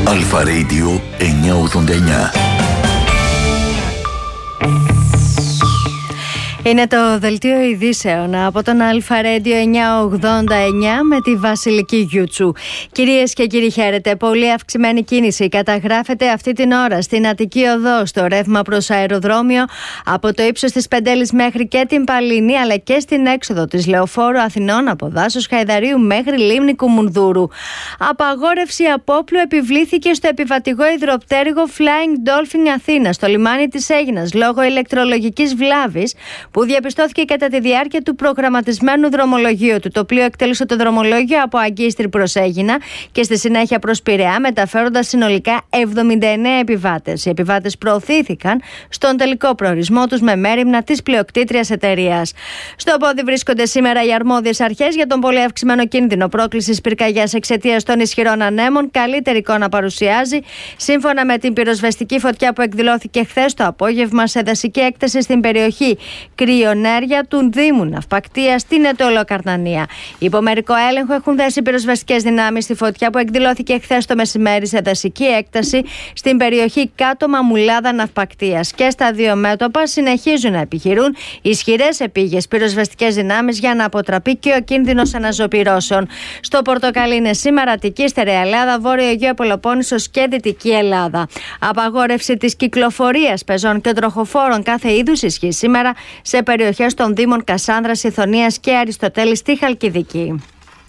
Αλφα Radio 989. Είναι το δελτίο ειδήσεων από τον Αλφα Radio 989 με τη Βασιλική Γιούτσου. Κυρίες και κύριοι, χαίρετε. Πολύ αυξημένη κίνηση καταγράφεται αυτή την ώρα στην Αττική Οδό, στο ρεύμα προς αεροδρόμιο από το ύψος της Πεντέλης μέχρι και την Παλίνη, αλλά και στην έξοδο της Λεωφόρου Αθηνών από Δάσος Χαϊδαρίου μέχρι Λίμνη Κουμουνδούρου. Απαγόρευση απόπλου επιβλήθηκε στο επιβατικό υδροπτέρυγο Flying Dolphin Αθήνα, στο λιμάνι της Αίγινας, λόγω ηλεκτρολογικής βλάβης που διαπιστώθηκε κατά τη διάρκεια του προγραμματισμένου δρομολογίου του. Το πλοίο εκτέλεσε το δρομολόγιο από Αγκίστρη προς Αίγινα και στη συνέχεια προς Πειραιά, μεταφέροντας συνολικά 79 επιβάτες. Οι επιβάτες προωθήθηκαν στον τελικό προορισμό τους με μέριμνα της πλειοκτήτριας εταιρείας. Στο πόδι βρίσκονται σήμερα οι αρμόδιες αρχές για τον πολύ αυξημένο κίνδυνο πρόκλησης πυρκαγιάς εξαιτίας των ισχυρών ανέμων. Καλύτερη εικόνα παρουσιάζει, σύμφωνα με την πυροσβεστική φωτιά που εκδηλώθηκε χθες το απόγευμα σε δασική έκταση στην περιοχή Κρυονέρια του Δήμου Ναυπακτίας στην Αιτωλοκαρνανία. Υπό μερικό έλεγχο έχουν δέσει πυροσβεστικές δυνάμεις στη φωτιά που εκδηλώθηκε χθες το μεσημέρι σε δασική έκταση στην περιοχή Κάτω Μαμουλάδα Ναυπακτίας. Και στα δύο μέτωπα συνεχίζουν να επιχειρούν ισχυρές επίγειες πυροσβεστικές δυνάμεις για να αποτραπεί και ο κίνδυνος αναζωπυρώσεων. Στο Πορτοκαλί είναι σήμερα Αττική, Στερεά Ελλάδα, Βόρειο Αιγαίο Πελοπόννησος και Δυτική Ελλάδα. Απαγόρευση της κυκλοφορίας πεζών και τροχοφόρων κάθε είδους ισχύει σήμερα σε περιοχές των Δήμων Κασάνδρας, Ιθωνίας και Αριστοτέλη στη Χαλκιδική.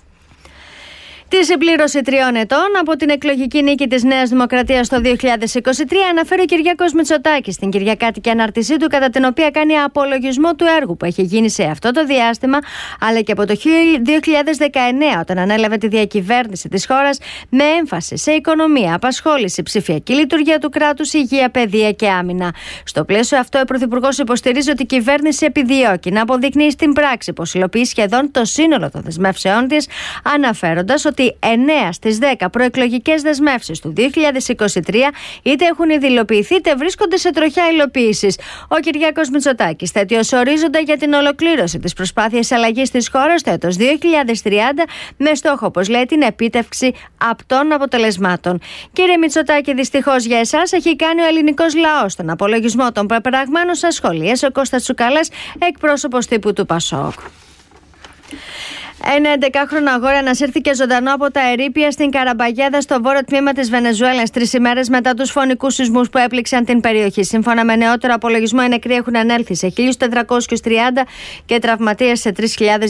Τη συμπλήρωση 3 ετών από την εκλογική νίκη της Νέας Δημοκρατίας το 2023 αναφέρει ο Κυριάκος Μητσοτάκης στην κυριακάτικη ανάρτησή του, κατά την οποία κάνει απολογισμό του έργου που έχει γίνει σε αυτό το διάστημα, αλλά και από το 2019 όταν ανέλαβε τη διακυβέρνηση της χώρας, με έμφαση σε οικονομία, απασχόληση, ψηφιακή λειτουργία του κράτους, υγεία, παιδεία και άμυνα. Στο πλαίσιο αυτό, ο Πρωθυπουργός υποστηρίζει ότι η κυβέρνηση επιδιώκει να αποδεικνύει στην πράξη πως υλοποιεί σχεδόν το σύνολο των δεσμεύσεών της, αναφέροντας ότι 9 στις 10 προεκλογικές δεσμεύσεις του 2023 είτε έχουν υλοποιηθεί είτε βρίσκονται σε τροχιά υλοποίησης. Ο Κυριάκος Μητσοτάκης θέτει ως ορίζοντα για την ολοκλήρωση της προσπάθειας αλλαγής της χώρας το έτος 2030 με στόχο, όπως λέει, την επίτευξη απτών αποτελεσμάτων. Κύριε Μητσοτάκη, δυστυχώς για εσάς έχει κάνει ο ελληνικός λαός τον απολογισμό των πεπραγμένων σας, σχολίασε ο Κώστας Τσουκαλάς, εκπρόσωπος τύπου του Πασόκ. Ένα 11χρονο αγόρι ανασύρθηκε ζωντανό από τα ερείπια στην Καραμπαγέδα, στο βόρειο τμήμα της Βενεζουέλας, 3 ημέρες μετά τους φωνικούς σεισμούς που έπληξαν την περιοχή. Σύμφωνα με νεότερο απολογισμό, οι νεκροί έχουν ανέλθει σε 1.430 και τραυματίες σε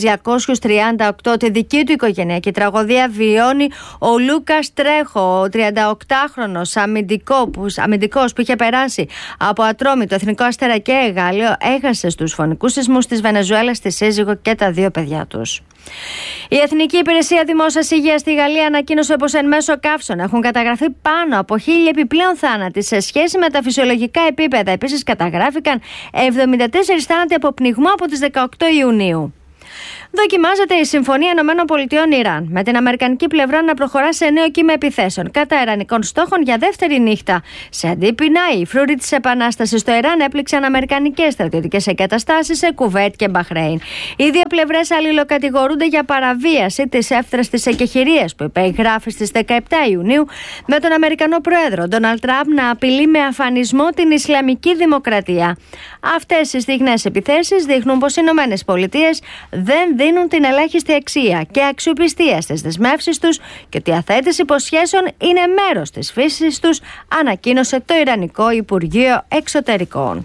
3.238. Τη δική του οικογενειακή τραγωδία βιώνει ο Λούκας Τρέχο, ο 38χρονος αμυντικός που είχε περάσει από Ατρόμητο, Εθνικό Αστέρα και Εγάλιο. Έχασε στους φωνικούς σεισμούς της Βενεζουέλας τη σύζυγο και τα 2 παιδιά τους. Η Εθνική Υπηρεσία Δημόσιας Υγείας στη Γαλλία ανακοίνωσε πως εν μέσω καύσων έχουν καταγραφεί πάνω από 1.000 επιπλέον θάνατοι σε σχέση με τα φυσιολογικά επίπεδα. Επίσης, καταγράφηκαν 74 θάνατοι από πνιγμό από τις 18 Ιουνίου. Δοκιμάζεται η Συμφωνία ΗΠΑ-Ιράν, με την αμερικανική πλευρά να προχωρά σε νέο κύμα επιθέσεων κατά ιρανικών στόχων για δεύτερη νύχτα. Σε αντίπεινα, οι φρούροι της Επανάστασης στο Ιράν έπληξαν αμερικανικές στρατιωτικές εγκαταστάσεις σε Κουβέιτ και Μπαχρέιν. Οι δύο πλευρές αλληλοκατηγορούνται για παραβίαση της εύθραυστης εκεχηρίας που υπεγράφει στις 17 Ιουνίου με τον Αμερικανό Πρόεδρο Ντόναλντ Τραμπ να απειλεί με αφανισμό την Ισλαμική Δημοκρατία. Αυτές οι στιγνές επιθέσεις δείχνουν πως οι ΗΠΑ δεν δίνουν την ελάχιστη αξία και αξιοπιστία στις δεσμεύσεις τους και ότι η αθέτηση υποσχέσεων είναι μέρος της φύσης τους, ανακοίνωσε το Ιρανικό Υπουργείο Εξωτερικών.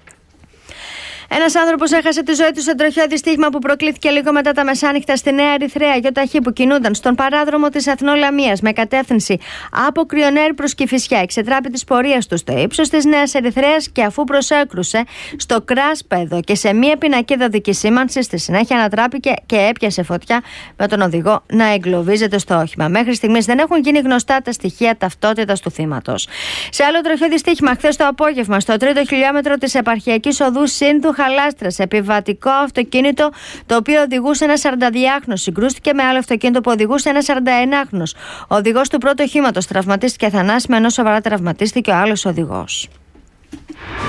Ένας άνθρωπος έχασε τη ζωή του σε τροχαίο δυστύχημα που προκλήθηκε λίγο μετά τα μεσάνυχτα στη Νέα Ερυθρέα γιοταχή που κινούνταν στον παράδρομο της Αθηνολαμίας με κατεύθυνση από Κρυονέρη προς Κηφισιά. Εξετράπη της πορείας του στο ύψος της Νέας Ερυθρέας και αφού προσέκρουσε στο κράσπεδο και σε μία πινακίδα οδικής σήμανσης, στη συνέχεια ανατράπηκε και έπιασε φωτιά με τον οδηγό να εγκλωβίζεται στο όχημα. Μέχρι στιγμής δεν έχουν γίνει γνωστά τα στοιχεία ταυτότητας του θύματος. Σε άλλο τροχαίο δυστύχημα, χθες το απόγευμα, στο 3ο χιλιόμετρο της επαρχιακής οδού Σύνδου Χαλάστρας, επιβατικό αυτοκίνητο το οποίο οδηγούσε ένα 42χρονος συγκρούστηκε με άλλο αυτοκίνητο που οδηγούσε ένα 41χρονος. Ο οδηγός του πρώτου οχήματος τραυματίστηκε θανάσιμα, ενώ σοβαρά τραυματίστηκε ο άλλος οδηγός.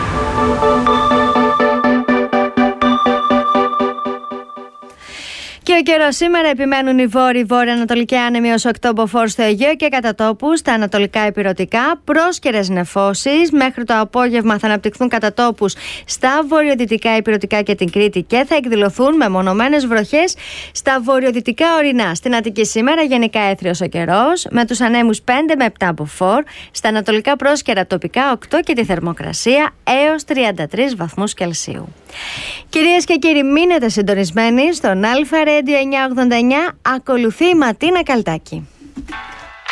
Και Και ο καιρός σήμερα επιμένουν οι βόρειο-ανατολικοί άνεμοι ως 8 μποφόρ στο Αιγαίο και κατά τόπους στα ανατολικά ηπειρωτικά. Πρόσκαιρες νεφώσεις. Μέχρι το απόγευμα θα αναπτυχθούν κατά τόπους στα βορειοδυτικά ηπειρωτικά και την Κρήτη και θα εκδηλωθούν με μονομένες βροχές στα βορειοδυτικά ορεινά. Στην Αττική σήμερα γενικά έθριος ο καιρός με τους ανέμους 5 με 7 μποφόρ. Στα ανατολικά πρόσκαιρα τοπικά 8 και τη θερμοκρασία έως 33 βαθμούς Κελσίου. Κυρίες και κύριοι, μείνετε συντονισμένοι στον Αλφα Radio 989. Ακολουθεί η Ματίνα Καλτάκη.